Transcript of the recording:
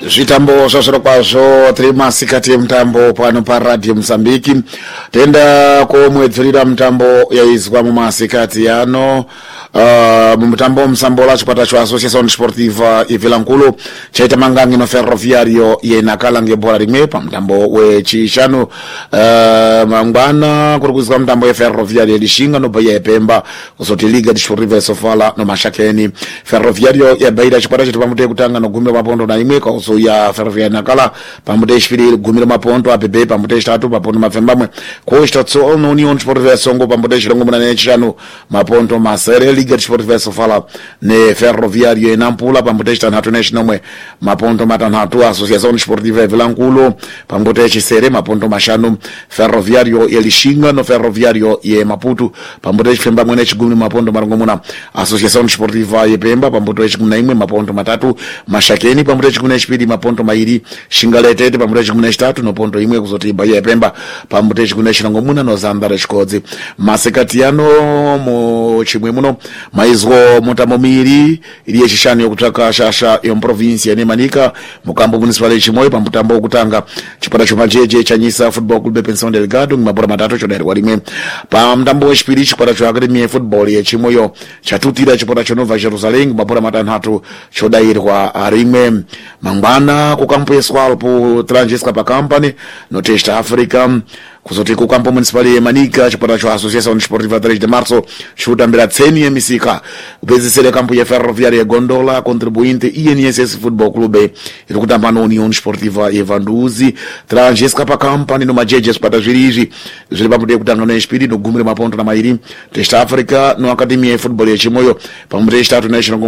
Zvitambo zvazviro kwazvo tiri masikati emutambo pano paRadio Mozambique. Tenda kumwedzurira mutambo yaizwa mumasikati ano mumutambo musambola chikwata cha Associação Desportiva Vilankulu chaita mangangino Ferroviário yenakala ngebora rimwe pamutambo wechishanu mangwana kuri kuizwa mutambo yeFerroviário lishinga nobaya yepemba kuzoti Liga Desportiva Sofala no Mashakeni. Ferroviário yabaira chikwata chiti pamute kutanga nogumira mapondo na imwe kauso ya Ferroviário nakala pamute chipiri gumira mapondo APB pamute chitatu papondo mafembamwe koistatso União Desportiva Songo pamute chirongo muna nechishanu mapondo masere Liga Desportiva Sofala ne Ferroviário enampula pamute chitanhatu neshinomwe mapondo matanhatu. Associação Desportiva Vilankulu pamute chisere mapondo mashanu. Ferroviário yelishinga no Ferroviário ye Maputo pamute chifembamwe nechigumira mapondo marongomuna. Associação Desportiva yepemba pamute chigumira imwe mapondo matatu. Mashakeni pamute chigumira chipiri mapondo mairi. Shingaletete pamute chigumira chitatu no pondo imwe kuzoti Bahia yepemba pamute chigumira chirongomuna no Zambara chikodzi. Masikati ano mu chimwe muno maizwo mutambo miri iri yechishanu yokutsvaka shasha yomprovinsi nemanika mukambo municipal chimoyo pamutambo wokutanga chipata chomajeje chanyisa Football Club Pensão Delgado mabora matatu chodairwa rimwe. Pamutambo wechipiri chipata cha Academy Football yechimoyo chatutira chipata cha Nova Jerusalem mabora matanhatu chodairwa rimwe. Mangwana kukampo yeswalpo Trangesca pa company no Test Africa kuzoti kukampo municipal yemanika chipata cha Associação Desportiva 3 de Março chutambira tseni yemisika upezesere kampo ya Ferroviária Gondola contribuinte INSS Football Club iri kutamba no União Desportiva Vanduzi Trangesca pa company no majeje chipata zvirizi zviri pamude kutanga no espiri no gumire mapondo na mairi. Test Africa no Academy Football yechimoyo pamude chitatu national